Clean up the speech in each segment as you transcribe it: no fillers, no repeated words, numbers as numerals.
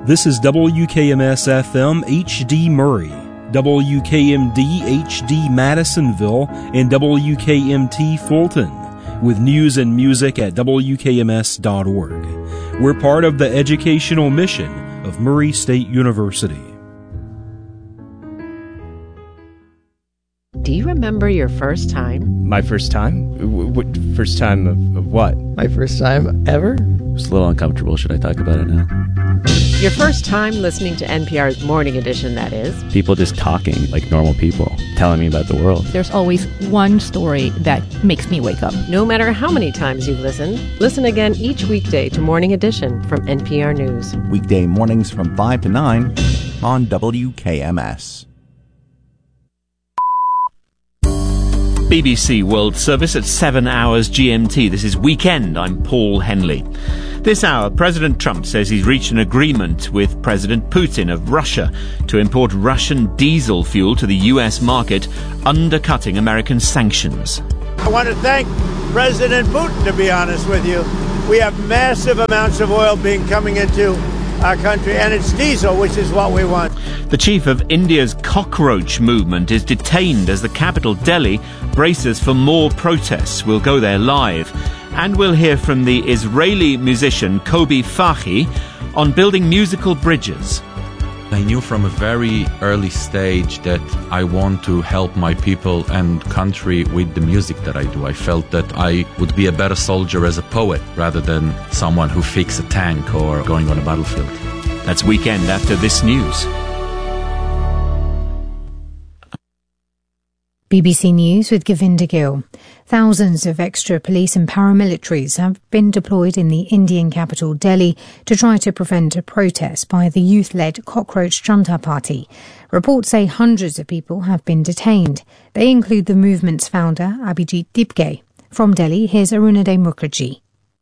This is WKMS-FM HD Murray, WKMD HD Madisonville, and WKMT Fulton, with news and music at WKMS.org. We're part of the educational mission of Murray State University. Do you remember your first time? My first time? First time of what? My first time ever? It's a little uncomfortable. Should I talk about it now? Your first time listening to NPR's Morning Edition, that is. People just talking like normal people, telling me about the world. There's always one story that makes me wake up. No matter how many times you've listened, listen again each weekday to Morning Edition from NPR News. Weekday mornings from 5 to 9 on WKMS. BBC World Service at 7 hours GMT. This is Weekend. I'm Paul Henley. This hour, President Trump says he's reached an agreement with President Putin of Russia to import Russian diesel fuel to the US market, undercutting American sanctions. I want to thank President Putin, to be honest with you. We have massive amounts of oil coming into our country, and it's diesel, which is what we want. The chief of India's cockroach movement is detained as the capital, Delhi, braces for more protests. We'll go there live. And we'll hear from the Israeli musician Kobi Fahi on building musical bridges. I knew from a very early stage that I want to help my people and country with the music that I do. I felt that I would be a better soldier as a poet rather than someone who fixes a tank or going on a battlefield. That's Weekend after this news. BBC News with Govinda Gill. Thousands of extra police and paramilitaries have been deployed in the Indian capital Delhi to try to prevent a protest by the youth-led Cockroach Junta Party. Reports say hundreds of people have been detained. They include the movement's founder, Abhijit Dibge. From Delhi, here's Arunadhay Mukherjee.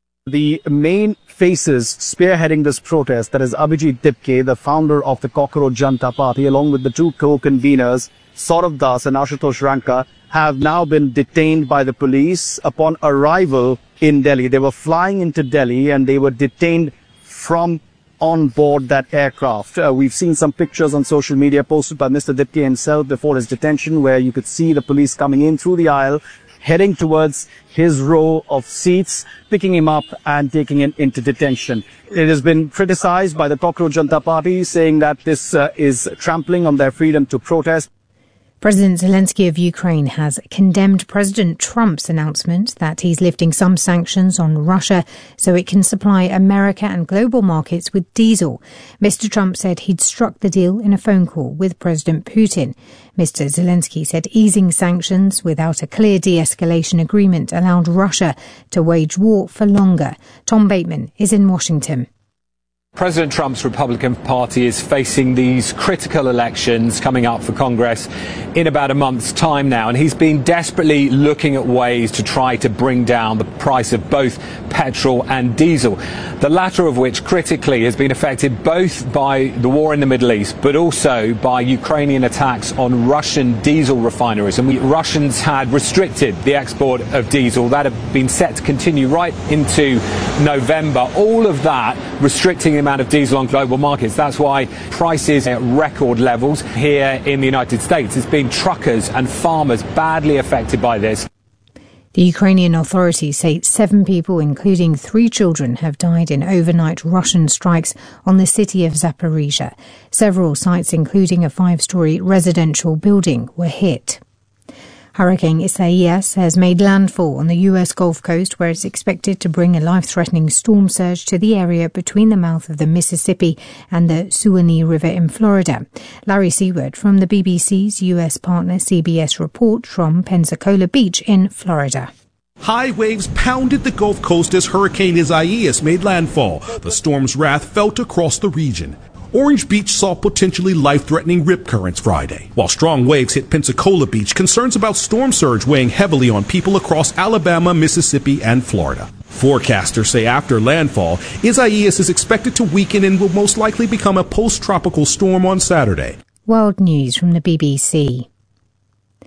The main faces spearheading this protest, that is Abhijit Dibge, the founder of the Cockroach Junta Party, along with the two co-conveners, Saurav Das and Ashutosh Ranka, have now been detained by the police upon arrival in Delhi. They were flying into Delhi and they were detained from on board that aircraft. We've seen some pictures on social media posted by Mr. Dibge himself before his detention, where you could see the police coming in through the aisle, heading towards his row of seats, picking him up and taking him into detention. It has been criticized by the Cockroach Junta Party, saying that this is trampling on their freedom to protest. President Zelensky of Ukraine has condemned President Trump's announcement that he's lifting some sanctions on Russia so it can supply America and global markets with diesel. Mr. Trump said he'd struck the deal in a phone call with President Putin. Mr. Zelensky said easing sanctions without a clear de-escalation agreement allowed Russia to wage war for longer. Tom Bateman is in Washington. President Trump's Republican Party is facing these critical elections coming up for Congress in about a month's time now, and he's been desperately looking at ways to try to bring down the price of both petrol and diesel, the latter of which critically has been affected both by the war in the Middle East but also by Ukrainian attacks on Russian diesel refineries. And Russians had restricted the export of diesel. That had been set to continue right into November. All of that restricting the amount of diesel on global markets. That's why prices are at record levels here in the United States. It's been truckers and farmers badly affected by this. The Ukrainian authorities say 7 people, including 3 children, have died in overnight Russian strikes on the city of Zaporizhzhia. Several sites, including a 5-story residential building, were hit. Hurricane Isaias has made landfall on the U.S. Gulf Coast, where it's expected to bring a life-threatening storm surge to the area between the mouth of the Mississippi and the Suwannee River in Florida. Larry Seward from the BBC's U.S. partner CBS report from Pensacola Beach in Florida. High waves pounded the Gulf Coast as Hurricane Isaias made landfall. The storm's wrath felt across the region. Orange Beach saw potentially life-threatening rip currents Friday. While strong waves hit Pensacola Beach, concerns about storm surge weighing heavily on people across Alabama, Mississippi, and Florida. Forecasters say after landfall, Isaias is expected to weaken and will most likely become a post-tropical storm on Saturday. World News from the BBC.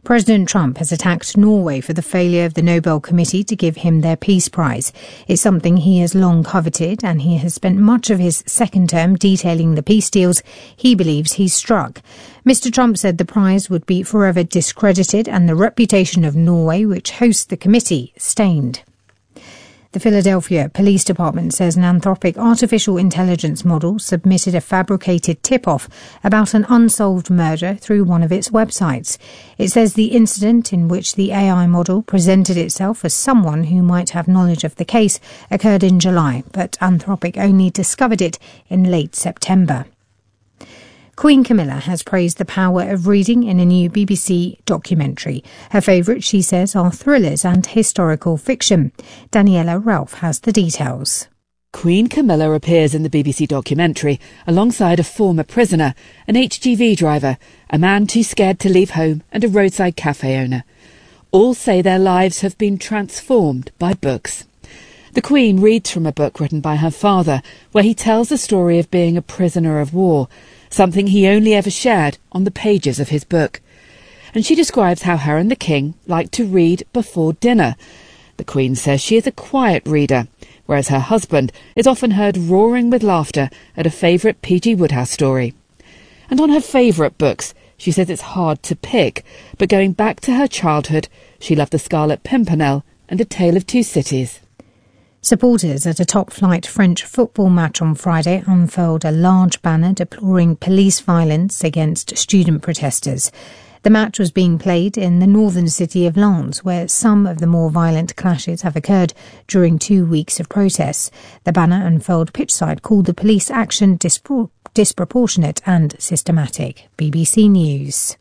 President Trump has attacked Norway for the failure of the Nobel Committee to give him their Peace Prize. It's something he has long coveted, and he has spent much of his second term detailing the peace deals he believes he's struck. Mr. Trump said the prize would be forever discredited and the reputation of Norway, which hosts the committee, stained. The Philadelphia Police Department says an Anthropic artificial intelligence model submitted a fabricated tip-off about an unsolved murder through one of its websites. It says the incident in which the AI model presented itself as someone who might have knowledge of the case occurred in July, but Anthropic only discovered it in late September. Queen Camilla has praised the power of reading in a new BBC documentary. Her favourites, she says, are thrillers and historical fiction. Daniela Ralph has the details. Queen Camilla appears in the BBC documentary alongside a former prisoner, an HGV driver, a man too scared to leave home, and a roadside cafe owner. All say their lives have been transformed by books. The Queen reads from a book written by her father, where he tells the story of being a prisoner of war, something he only ever shared on the pages of his book. And she describes how her and the King like to read before dinner. The Queen says she is a quiet reader, whereas her husband is often heard roaring with laughter at a favourite P.G. Wodehouse story. And on her favourite books, she says it's hard to pick, but going back to her childhood, she loved The Scarlet Pimpernel and A Tale of Two Cities. Supporters at a top-flight French football match on Friday unfurled a large banner deploring police violence against student protesters. The match was being played in the northern city of Lens, where some of the more violent clashes have occurred during 2 weeks of protests. The banner unfurled pitchside called the police action disproportionate and systematic. BBC News.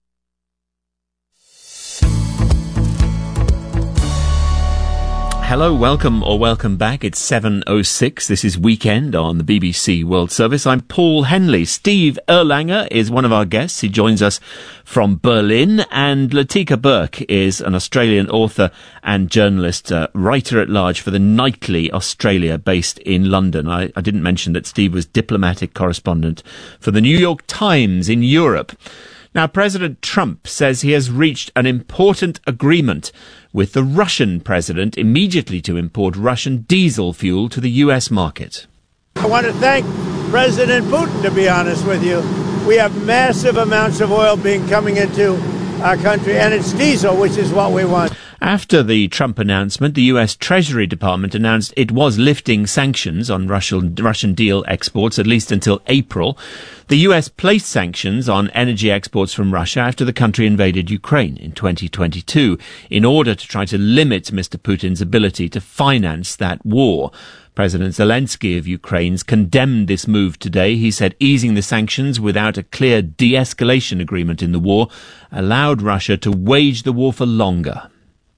Hello, welcome back. It's 7:06. This is Weekend on the BBC World Service. I'm Paul Henley. Steve Erlanger is one of our guests. He joins us from Berlin. And Latika Burke is an Australian author and journalist, writer at large for the Nightly Australia, based in London. I didn't mention that Steve was diplomatic correspondent for the New York Times in Europe. Now, President Trump says he has reached an important agreement with the Russian president immediately to import Russian diesel fuel to the U.S. market. I want to thank President Putin, to be honest with you. We have massive amounts of oil coming into our country, and it's diesel, which is what we want. After the Trump announcement, the U.S. Treasury Department announced it was lifting sanctions on Russian diesel exports, at least until April. The U.S. placed sanctions on energy exports from Russia after the country invaded Ukraine in 2022 in order to try to limit Mr. Putin's ability to finance that war. President Zelensky of Ukraine condemned this move today. He said easing the sanctions without a clear de-escalation agreement in the war allowed Russia to wage the war for longer.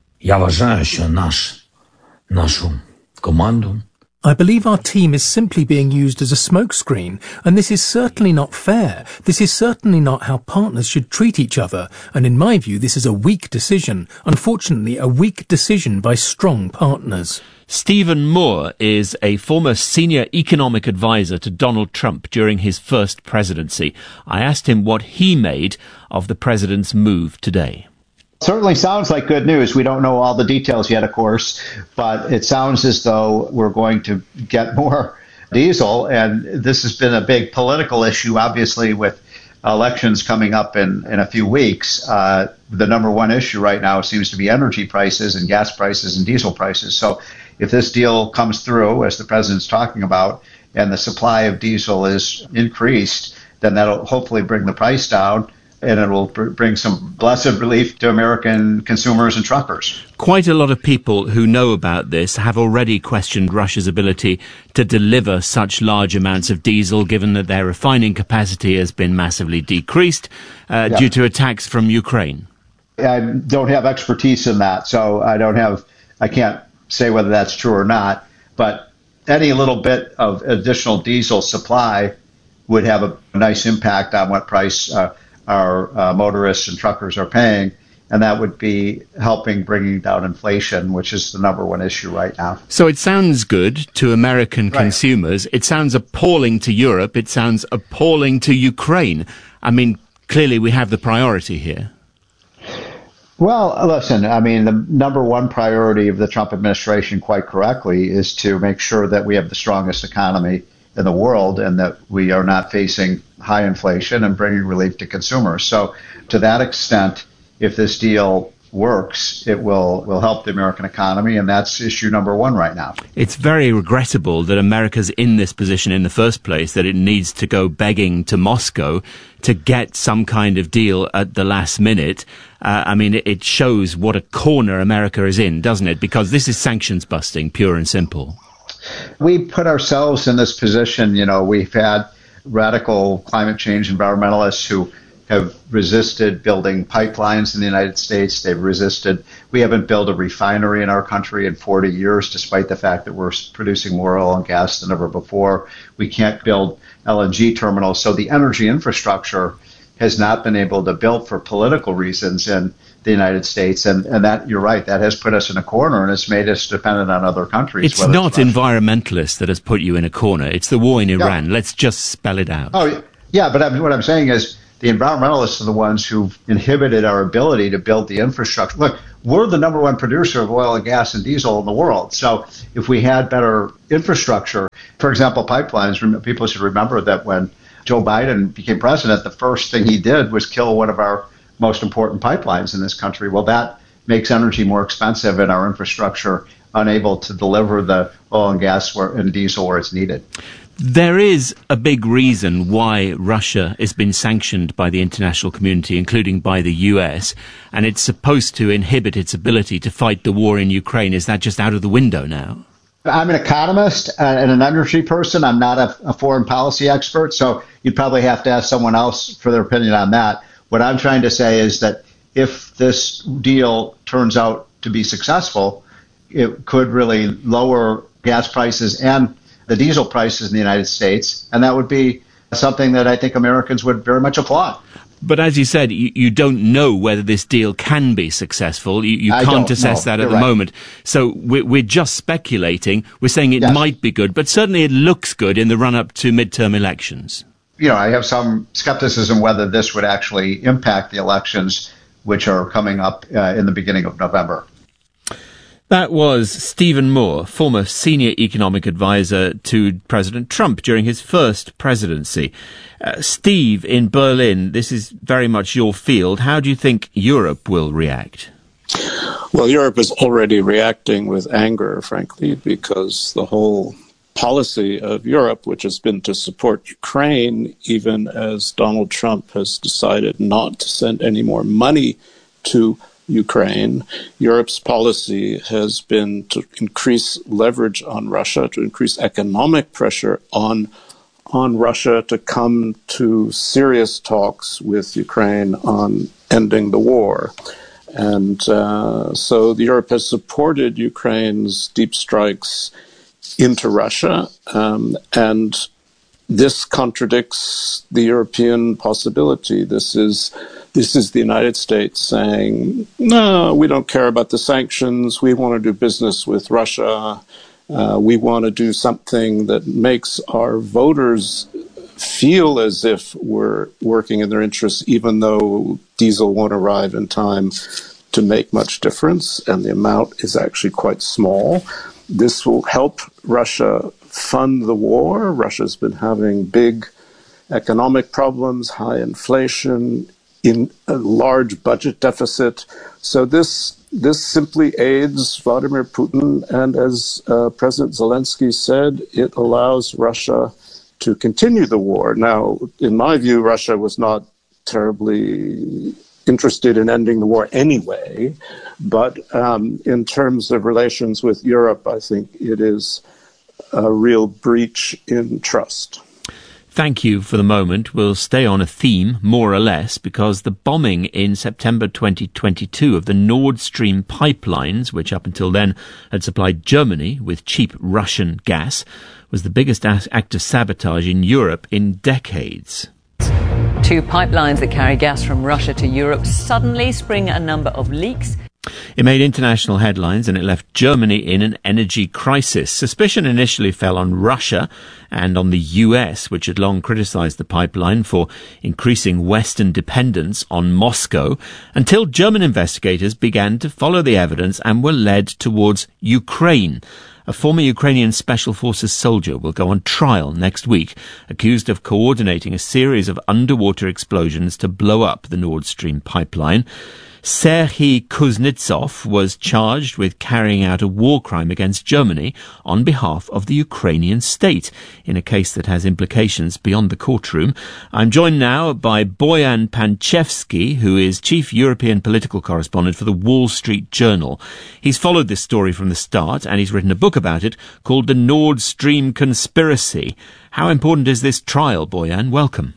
I believe our team is simply being used as a smokescreen, and this is certainly not fair. This is certainly not how partners should treat each other, and in my view this is a weak decision. Unfortunately, a weak decision by strong partners. Stephen Moore is a former senior economic advisor to Donald Trump during his first presidency. I asked him what he made of the president's move today. Certainly sounds like good news. We don't know all the details yet, of course, but it sounds as though we're going to get more diesel. And this has been a big political issue, obviously, with elections coming up in a few weeks. The number one issue right now seems to be energy prices and gas prices and diesel prices. So if this deal comes through, as the president's talking about, and the supply of diesel is increased, then that'll hopefully bring the price down. And it will bring some blessed relief to American consumers and truckers. Quite a lot of people who know about this have already questioned Russia's ability to deliver such large amounts of diesel, given that their refining capacity has been massively decreased due to attacks from Ukraine. I don't have expertise in that, so I can't say whether that's true or not. But any little bit of additional diesel supply would have a nice impact on what price our motorists and truckers are paying, and that would be helping bringing down inflation, which is the number one issue right now. So it sounds good to American consumers. It sounds appalling to Europe. It sounds appalling to Ukraine. I mean, clearly we have the priority here. Well, listen, I mean, the number one priority of the Trump administration, quite correctly, is to make sure that we have the strongest economy in the world and that we are not facing high inflation and bringing relief to consumers. So to that extent, if this deal works, it will help the American economy, and that's issue number one right now. It's very regrettable that America's in this position in the first place, that it needs to go begging to Moscow to get some kind of deal at the last minute. I mean, it shows what a corner America is in, doesn't it? Because this is sanctions busting, pure and simple. We put ourselves in this position. You know, we've had radical climate change environmentalists who have resisted building pipelines in the United States. We haven't built a refinery in our country in 40 years, despite the fact that we're producing more oil and gas than ever before. We can't build LNG terminals. So the energy infrastructure has not been able to build for political reasons in the United States. And that, you're right, that has put us in a corner and has made us dependent on other countries. It's not environmentalists that has put you in a corner. It's the war in Iran. Yeah. Let's just spell it out. Oh, yeah, but what I'm saying is, the environmentalists are the ones who've inhibited our ability to build the infrastructure. Look, we're the number one producer of oil and gas and diesel in the world. So if we had better infrastructure, for example, pipelines, people should remember that when Joe Biden became president, the first thing he did was kill one of our most important pipelines in this country. Well, that makes energy more expensive and our infrastructure unable to deliver the oil and gas and diesel where it's needed. There is a big reason why Russia has been sanctioned by the international community, including by the US, and it's supposed to inhibit its ability to fight the war in Ukraine. Is that just out of the window now? I'm an economist and an energy person. I'm not a foreign policy expert, so you'd probably have to ask someone else for their opinion on that. What I'm trying to say is that if this deal turns out to be successful, it could really lower gas prices and the diesel prices in the United States, and that would be something that I think Americans would very much applaud. But as you said, you don't know whether this deal can be successful. You can't assess that at the moment. So we're just speculating. We're saying it might be good, but certainly it looks good in the run-up to midterm elections. You know, I have some skepticism whether this would actually impact the elections, which are coming up in the beginning of November. That was Stephen Moore, former senior economic advisor to President Trump during his first presidency. Steve, in Berlin, this is very much your field. How do you think Europe will react? Well, Europe is already reacting with anger, frankly, because the whole policy of Europe, which has been to support Ukraine, even as Donald Trump has decided not to send any more money to Ukraine, Europe's policy has been to increase leverage on Russia, to increase economic pressure on Russia to come to serious talks with Ukraine on ending the war. And so Europe has supported Ukraine's deep strikes into Russia, and this contradicts the European possibility. This is the United States saying, no, we don't care about the sanctions. We want to do business with Russia. We want to do something that makes our voters feel as if we're working in their interests, even though diesel won't arrive in time to make much difference, and the amount is actually quite small. This will help Russia fund the war. Russia's been having big economic problems, high inflation, in a large budget deficit. So this simply aids Vladimir Putin, and as President Zelensky said, it allows Russia to continue the war. Now, in my view, Russia was not terribly interested in ending the war anyway, but in terms of relations with Europe, I think it is a real breach in trust. Thank you for the moment. We'll stay on a theme, more or less, because the bombing in September 2022 of the Nord Stream pipelines, which up until then had supplied Germany with cheap Russian gas, was the biggest act of sabotage in Europe in decades. Two pipelines that carry gas from Russia to Europe suddenly spring a number of leaks. It made international headlines and it left Germany in an energy crisis. Suspicion initially fell on Russia and on the US, which had long criticized the pipeline for increasing Western dependence on Moscow, until German investigators began to follow the evidence and were led towards Ukraine. A former Ukrainian Special Forces soldier will go on trial next week, accused of coordinating a series of underwater explosions to blow up the Nord Stream pipeline. Serhiy Kuznetsov was charged with carrying out a war crime against Germany on behalf of the Ukrainian state, in a case that has implications beyond the courtroom. I'm joined now by Boyan Panchevsky, who is chief European political correspondent for the Wall Street Journal. He's followed this story from the start, and he's written a book about it called The Nord Stream Conspiracy. How important is this trial, Boyan? Welcome.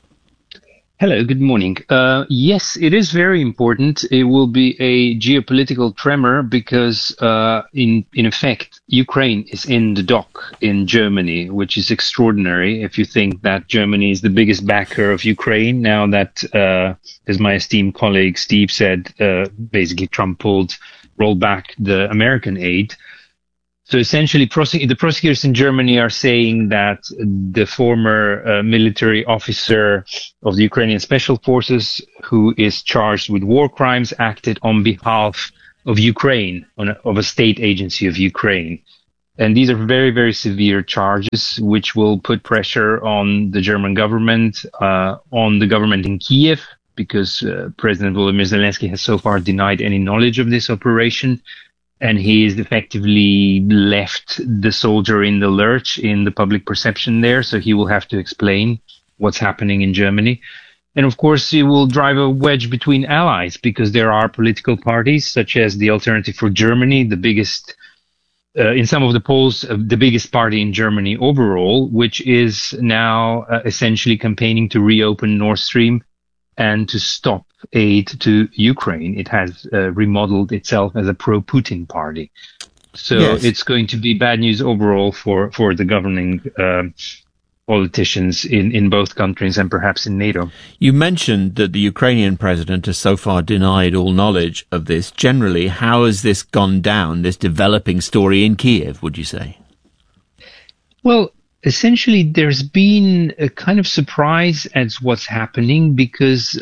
Hello, good morning. Yes, it is very important. It will be a geopolitical tremor because, in effect, Ukraine is in the dock in Germany, which is extraordinary if you think that Germany is the biggest backer of Ukraine. Now that, as my esteemed colleague Steve said, basically Trump rolled back the American aid. So essentially, the prosecutors in Germany are saying that the former military officer of the Ukrainian Special Forces, who is charged with war crimes, acted on behalf of Ukraine, of a state agency of Ukraine. And these are very, very severe charges, which will put pressure on the German government, on the government in Kiev, because President Volodymyr Zelensky has so far denied any knowledge of this operation. And he has effectively left the soldier in the lurch in the public perception there. So he will have to explain what's happening in Germany. And of course, he will drive a wedge between allies because there are political parties such as the Alternative for Germany, the biggest, in some of the polls, the biggest party in Germany overall, which is now essentially campaigning to reopen Nord Stream and to stop aid to Ukraine. It has remodeled itself as a pro-Putin party. So yes, it's going to be bad news overall for the governing politicians in both countries and perhaps in NATO. You mentioned that the Ukrainian president has so far denied all knowledge of this. Generally, how has this gone down, this developing story in Kiev, would you say? Well, essentially, there's been a kind of surprise at what's happening because,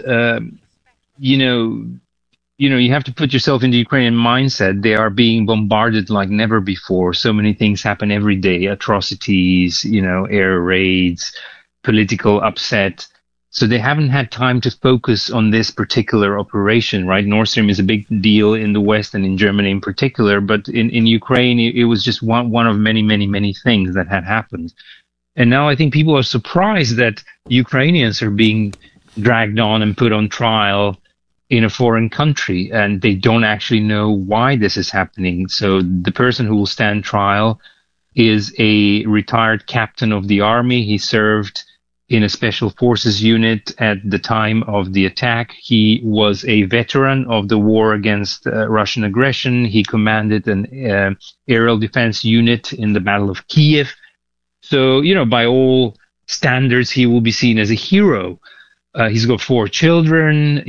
you have to put yourself in the Ukrainian mindset. They are being bombarded like never before. So many things happen every day, atrocities, air raids, political upset. So they haven't had time to focus on this particular operation, right? Nord Stream is a big deal in the West and in Germany in particular, but in Ukraine, it was just one of many, many, many things that had happened. And now I think people are surprised that Ukrainians are being dragged on and put on trial in a foreign country, and they don't actually know why this is happening. So the person who will stand trial is a retired captain of the army. He served in a special forces unit at the time of the attack. He was a veteran of the war against Russian aggression. He commanded an aerial defense unit in the Battle of Kiev. So, by all standards, he will be seen as a hero. He's got 4 children,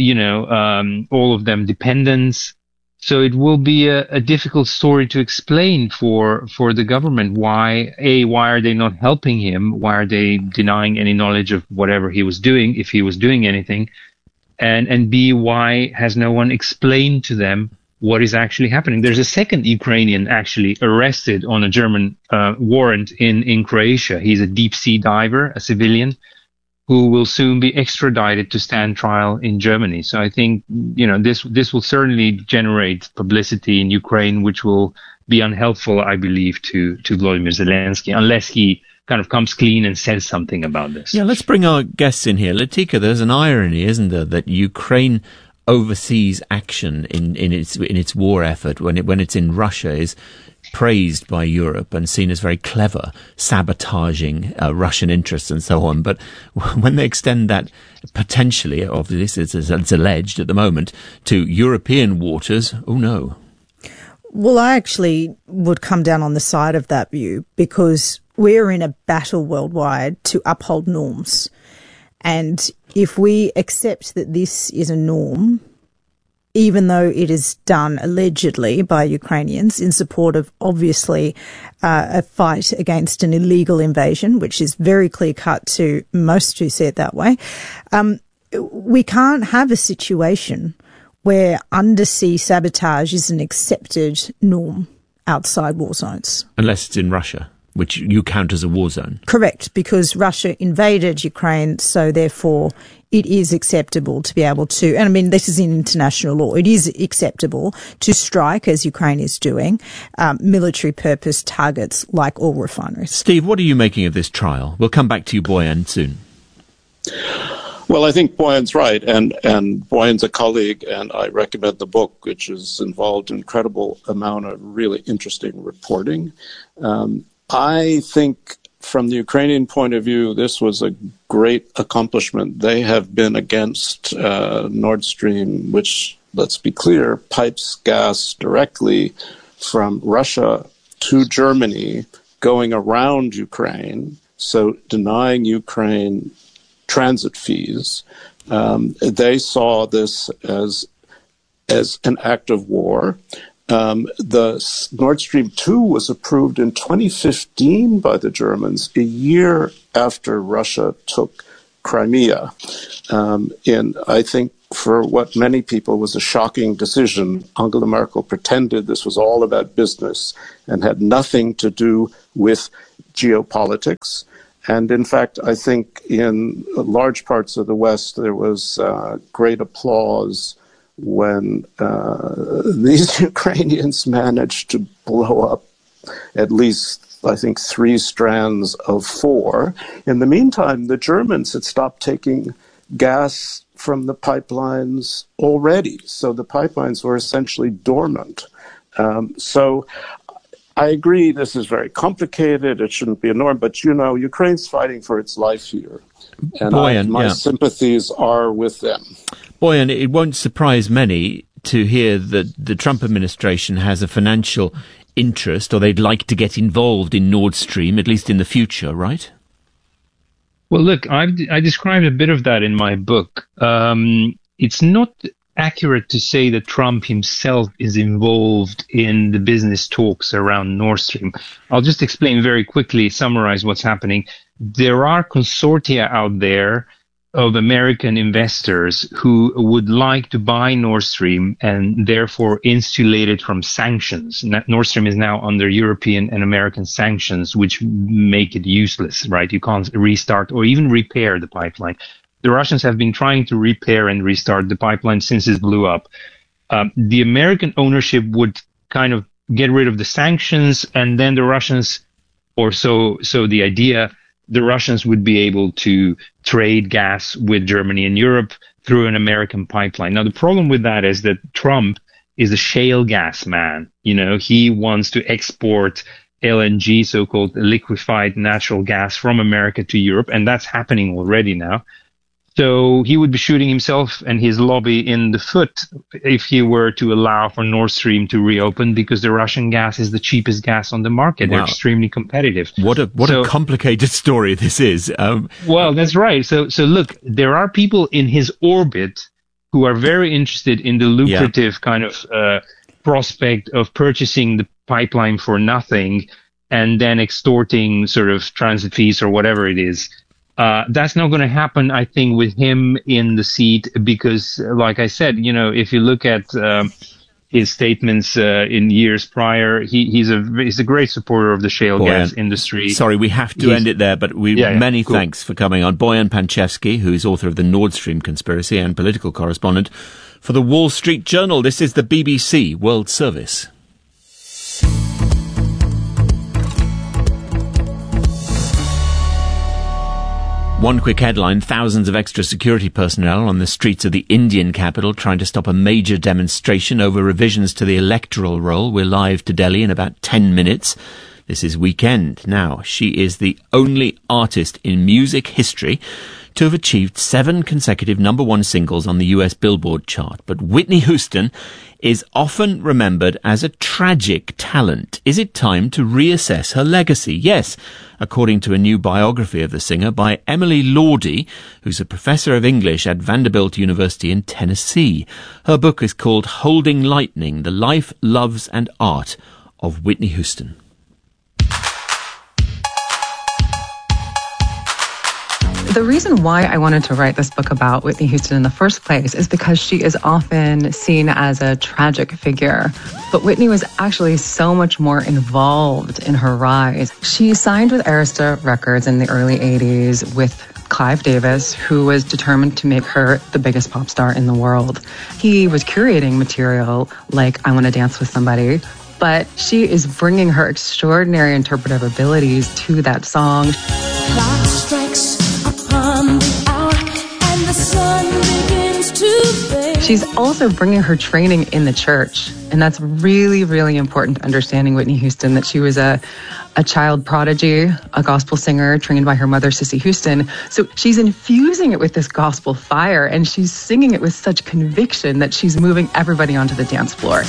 all of them dependents. So it will be a difficult story to explain for the government. Why are they not helping him? Why are they denying any knowledge of whatever he was doing, if he was doing anything? And B, why has no one explained to them what is actually happening? There's a second Ukrainian actually arrested on a German warrant in Croatia. He's a deep sea diver, a civilian, who will soon be extradited to stand trial in Germany. So I think, this will certainly generate publicity in Ukraine, which will be unhelpful, I believe, to Volodymyr Zelensky, unless he kind of comes clean and says something about this. Yeah, let's bring our guests in here. Latika, there's an irony, isn't there, that Ukraine overseas action in its war effort when it's in Russia is praised by Europe and seen as very clever, sabotaging Russian interests and so on. But when they extend that potentially, obviously it's alleged at the moment, to European waters, oh no. Well, I actually would come down on the side of that view because we're in a battle worldwide to uphold norms. And if we accept that this is a norm, even though it is done allegedly by Ukrainians in support of, obviously, a fight against an illegal invasion, which is very clear-cut to most who see it that way, we can't have a situation where undersea sabotage is an accepted norm outside war zones. Unless it's in Russia, which you count as a war zone. Correct, because Russia invaded Ukraine, so therefore it is acceptable to be able to, and I mean, this is in international law, it is acceptable to strike, as Ukraine is doing, military purpose targets like oil refineries. Steve, what are you making of this trial? We'll come back to you, Boyan, soon. Well, I think Boyan's right, and Boyan's a colleague, and I recommend the book, which has involved an incredible amount of really interesting reporting. I think from the Ukrainian point of view, this was a great accomplishment. They have been against Nord Stream, which, let's be clear, pipes gas directly from Russia to Germany, going around Ukraine, so denying Ukraine transit fees. They saw this as an act of war. The Nord Stream 2 was approved in 2015 by the Germans, a year after Russia took Crimea. I think for what many people was a shocking decision, Angela Merkel pretended this was all about business and had nothing to do with geopolitics. And in fact, I think in large parts of the West, there was great applause when these Ukrainians managed to blow up at least, I think, 3 strands of 4. In the meantime, the Germans had stopped taking gas from the pipelines already. So the pipelines were essentially dormant. So I agree this is very complicated. It shouldn't be a norm. But, you know, Ukraine's fighting for its life here. And Boyan, my sympathies are with them. Boyan, it won't surprise many to hear that the Trump administration has a financial interest, or they'd like to get involved in Nord Stream, at least in the future, right? Well, look, I described a bit of that in my book. It's not accurate to say that Trump himself is involved in the business talks around Nord Stream. I'll just explain very quickly, summarize what's happening. There are consortia out there of American investors who would like to buy Nord Stream and therefore insulate it from sanctions. Nord Stream is now under European and American sanctions, which make it useless, right? You can't restart or even repair the pipeline. The Russians have been trying to repair and restart the pipeline since it blew up. The American ownership would kind of get rid of the sanctions, and then the Russians, or so the idea, the Russians would be able to trade gas with Germany and Europe through an American pipeline. Now, the problem with that is that Trump is a shale gas man. You know, he wants to export LNG, so-called liquefied natural gas, from America to Europe, and that's happening already now. So he would be shooting himself and his lobby in the foot if he were to allow for Nord Stream to reopen, because the Russian gas is the cheapest gas on the market. Wow. They're extremely competitive. What a complicated story this is. Well, that's right. So look, there are people in his orbit who are very interested in the lucrative kind of prospect of purchasing the pipeline for nothing and then extorting sort of transit fees or whatever it is. That's not going to happen, I think, with him in the seat, because, like I said, you know, if you look at his statements in years prior, he's a great supporter of the shale gas industry. Sorry, we have to end it there, but many thanks for coming on. Boyan Panchevsky, who's author of The Nord Stream Conspiracy and political correspondent for the Wall Street Journal. This is the BBC World Service. One quick headline: thousands of extra security personnel on the streets of the Indian capital trying to stop a major demonstration over revisions to the electoral roll. We're live to Delhi in about 10 minutes. This is Weekend. Now, she is the only artist in music history to have achieved 7 consecutive number 1 singles on the US Billboard chart. But Whitney Houston is often remembered as a tragic talent. Is it time to reassess her legacy? Yes, according to a new biography of the singer by Emily Lordy, who's a professor of English at Vanderbilt University in Tennessee. Her book is called Holding Lightning, The Life, Loves and Art of Whitney Houston. The reason why I wanted to write this book about Whitney Houston in the first place is because she is often seen as a tragic figure. But Whitney was actually so much more involved in her rise. She signed with Arista Records in the early 80s with Clive Davis, who was determined to make her the biggest pop star in the world. He was curating material like I Want to Dance with Somebody, but she is bringing her extraordinary interpretive abilities to that song. Clock strikes upon the hour and the sun begins to fade. She's also bringing her training in the church, and that's really, really important to understanding Whitney Houston, that she was a child prodigy, a gospel singer trained by her mother, Cissy Houston. So she's infusing it with this gospel fire, and she's singing it with such conviction that she's moving everybody onto the dance floor.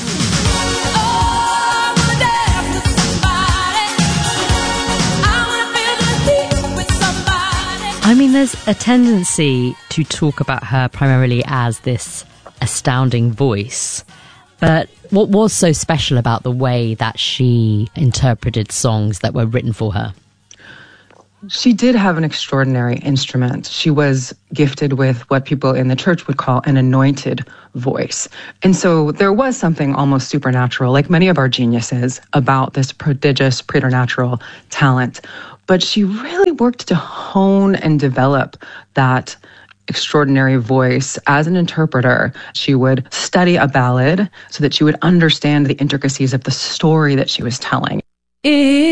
I mean, there's a tendency to talk about her primarily as this astounding voice. But what was so special about the way that she interpreted songs that were written for her? She did have an extraordinary instrument. She was gifted with what people in the church would call an anointed voice. And so there was something almost supernatural, like many of our geniuses, about this prodigious preternatural talent. But she really worked to hone and develop that extraordinary voice as an interpreter. She would study a ballad so that she would understand the intricacies of the story that she was telling.